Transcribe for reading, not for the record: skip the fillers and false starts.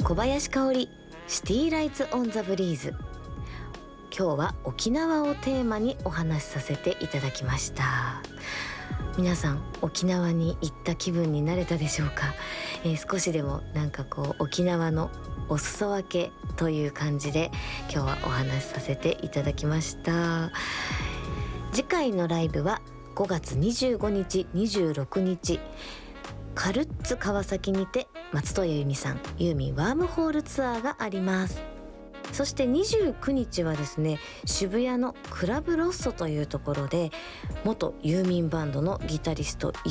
小林香織シティライツオンザブリーズ。今日は沖縄をテーマにお話しさせていただきました。皆さん沖縄に行った気分になれたでしょうか。少しでもなんかこう沖縄のお裾分けという感じで今日はお話しさせていただきました。次回のライブは5月25日26日カルッツ川崎にて松任谷由実さんユーミンワームホールツアーがあります。そして29日はですね、渋谷のクラブロッソというところで元ユーミンバンドのギタリスト